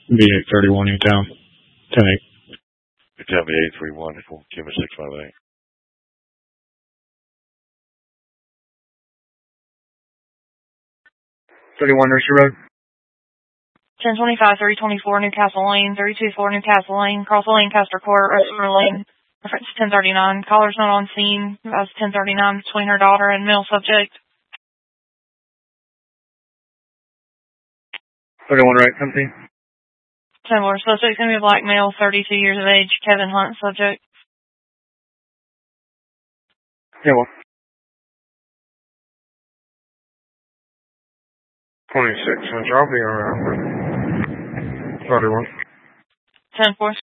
B831 Newtown. 10-8. Newtown B831, Kima 658. 31 Nursery Road. 1025, 324 Newcastle Lane, 324 Newcastle Lane, Cross Lancaster Court, Restaurant Lane, reference 1039. Caller's not on scene. That's 1039 between her daughter and male subject. 31 right, empty. 10-4, suspect's going to be a black male, 32 years of age, Kevin Hunt, subject. Yeah, well. 26, I'll be around. 31. 10-4.